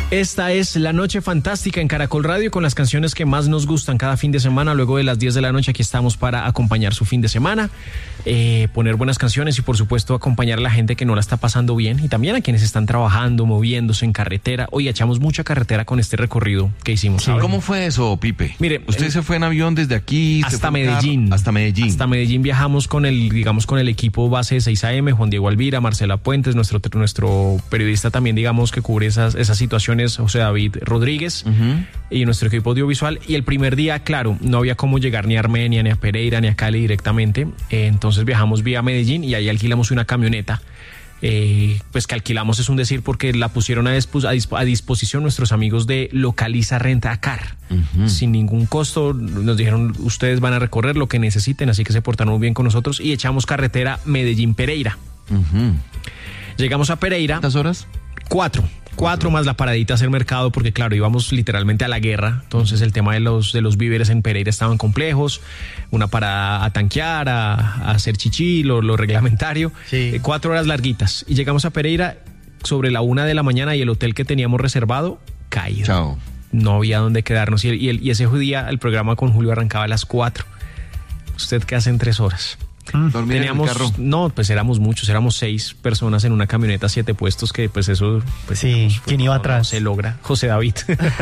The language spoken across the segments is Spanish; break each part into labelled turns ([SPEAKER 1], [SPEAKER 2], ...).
[SPEAKER 1] Esta es La Noche Fantástica en Caracol Radio con las canciones que más nos gustan cada fin de semana. Luego de las 10 de la noche aquí estamos para acompañar su fin de semana, poner buenas canciones y por supuesto acompañar a la gente que no la está pasando bien y también a quienes están trabajando, moviéndose en carretera. Hoy echamos mucha carretera con este recorrido que hicimos.
[SPEAKER 2] Sí. ¿Cómo fue eso, Pipe?
[SPEAKER 1] Mire,
[SPEAKER 2] usted se fue en avión desde aquí
[SPEAKER 1] hasta Medellín.
[SPEAKER 2] Hasta Medellín.
[SPEAKER 1] Hasta Medellín viajamos con el equipo base de 6am, Juan Diego Alvira, Marcela Puentes, nuestro periodista también, digamos, que cubre esas situaciones, José David Rodríguez, y nuestro equipo audiovisual. Y el primer día, claro, no había cómo llegar ni a Armenia, ni a Pereira, ni a Cali directamente. Entonces viajamos vía Medellín y ahí alquilamos una camioneta. Pues que alquilamos es un decir porque la pusieron a disposición nuestros amigos de Localiza Rentacar. Sin ningún costo. Nos dijeron, ustedes van a recorrer lo que necesiten, así que se portaron muy bien con nosotros y echamos carretera Medellín-Pereira. Llegamos a Pereira.
[SPEAKER 2] ¿Cuántas horas?
[SPEAKER 1] 4 más la paradita a hacer mercado, porque claro, íbamos literalmente a la guerra. Entonces el tema de los víveres en Pereira estaban complejos. Una parada a tanquear, a hacer chichi, lo reglamentario. Sí. 4 horas larguitas. Y llegamos a Pereira sobre la 1 de la mañana y el hotel que teníamos reservado, caído.
[SPEAKER 2] Chao.
[SPEAKER 1] No había dónde quedarnos. Y ese día el programa con Julio arrancaba a las 4. ¿Usted qué hace en 3 horas?
[SPEAKER 2] Teníamos, en el carro.
[SPEAKER 1] No, pues éramos muchos, éramos 6 personas en una camioneta, 7 puestos, que pues eso, pues
[SPEAKER 3] sí,
[SPEAKER 1] digamos,
[SPEAKER 3] ¿quién iba atrás?
[SPEAKER 1] No se logra, José David.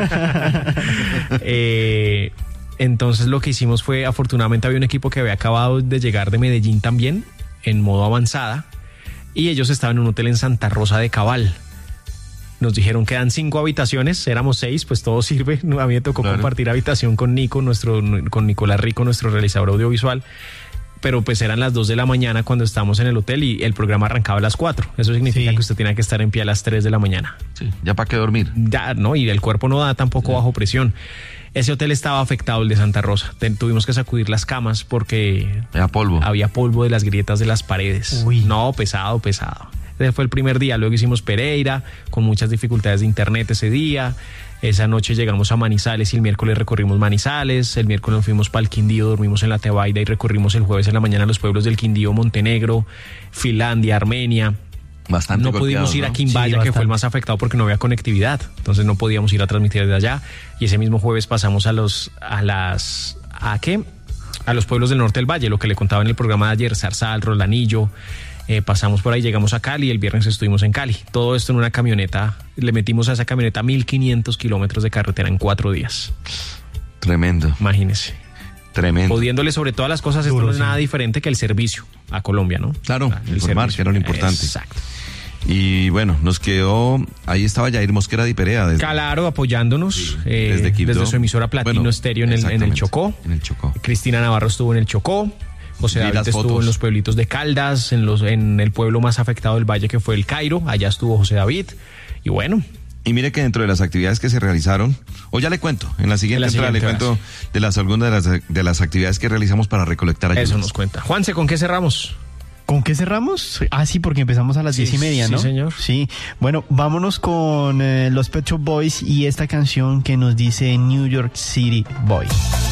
[SPEAKER 1] Entonces lo que hicimos fue, afortunadamente había un equipo que había acabado de llegar de Medellín también, en modo avanzada, y ellos estaban en un hotel en Santa Rosa de Cabal. Nos dijeron que quedan 5 habitaciones, éramos 6, pues todo sirve. A mí me tocó compartir habitación con Nico, con Nicolás Rico, nuestro realizador audiovisual. Pero pues eran las 2 de la mañana cuando estábamos en el hotel y el programa arrancaba a las 4. Eso significa que usted tenía que estar en pie a las 3 de la mañana.
[SPEAKER 2] Sí, ya para qué dormir.
[SPEAKER 1] Ya, no, y el cuerpo no da tampoco bajo presión. Ese hotel estaba afectado, el de Santa Rosa. Tuvimos que sacudir las camas porque había polvo de las grietas de las paredes.
[SPEAKER 3] Uy.
[SPEAKER 1] No, pesado. Ese fue el primer día. Luego hicimos Pereira, con muchas dificultades de internet ese día. Esa noche llegamos a Manizales y el miércoles recorrimos Manizales. El miércoles nos fuimos para el Quindío, dormimos en la Tebaida y recorrimos el jueves en la mañana los pueblos del Quindío, Montenegro, Finlandia, Armenia.
[SPEAKER 2] Bastante
[SPEAKER 1] no pudimos ir a Quimbaya, que fue el más afectado porque no había conectividad. Entonces no podíamos ir a transmitir desde allá. Y ese mismo jueves pasamos a los pueblos del norte del valle, lo que le contaba en el programa de ayer, Zarzal, Rolanillo. Pasamos por ahí, llegamos a Cali, el viernes estuvimos en Cali. Todo esto en una camioneta, le metimos a esa camioneta 1.500 kilómetros de carretera en 4 días.
[SPEAKER 2] Tremendo.
[SPEAKER 1] Imagínese.
[SPEAKER 2] Tremendo.
[SPEAKER 1] Pudiéndole sobre todas las cosas, esto no es nada diferente que el servicio a Colombia, ¿no?
[SPEAKER 2] Claro, informar, que era lo importante.
[SPEAKER 1] Exacto.
[SPEAKER 2] Y bueno, nos quedó, ahí estaba Yair Mosquera de Perea.
[SPEAKER 1] Claro, apoyándonos desde su emisora Platino Estéreo en el Chocó.
[SPEAKER 2] En el Chocó.
[SPEAKER 1] Cristina Navarro estuvo en el Chocó. José David estuvo en los pueblitos de Caldas, en el pueblo más afectado del valle que fue el Cairo. Allá estuvo José David. Y bueno.
[SPEAKER 2] Y mire que dentro de las actividades que se realizaron, o ya le cuento, en la siguiente entrada le cuento de las algunas de las actividades que realizamos para recolectar ayudas.
[SPEAKER 1] Eso nos cuenta. Juanse, ¿con qué cerramos?
[SPEAKER 3] ¿Con qué cerramos? Ah, sí, porque empezamos a las 10:30, ¿no?
[SPEAKER 1] Sí, señor.
[SPEAKER 3] Sí. Bueno, vámonos con los Pet Shop Boys y esta canción que nos dice New York City Boy.